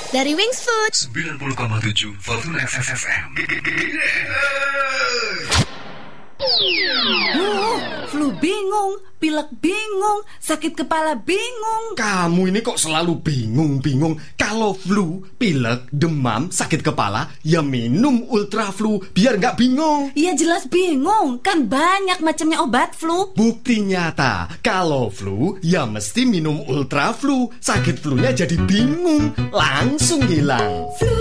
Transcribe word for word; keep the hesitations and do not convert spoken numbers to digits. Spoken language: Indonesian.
Dari Wings Food sembilan puluh koma tujuh Fortuna F M. Oh, flu bingung, pilek bingung, sakit kepala bingung. Kamu ini kok selalu bingung-bingung. Kalau flu, pilek, demam, sakit kepala, ya minum Ultra Flu biar nggak bingung. Ya jelas bingung, kan banyak macamnya obat flu. Bukti nyata, kalau flu, ya mesti minum Ultra Flu. Sakit flunya jadi bingung, langsung hilang.